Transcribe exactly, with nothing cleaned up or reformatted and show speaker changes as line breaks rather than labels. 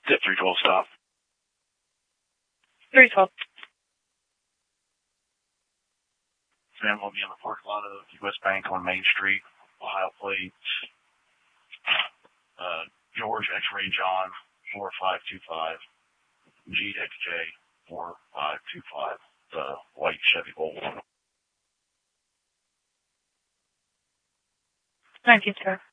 Zip three twelve stop.
three twelve.
Sam will be in the parking lot of U S Bank on Main Street, Ohio plates. Uh, George X-Ray John four five two five, G X J four five two five, the white Chevy Bolt.
Thank you, sir.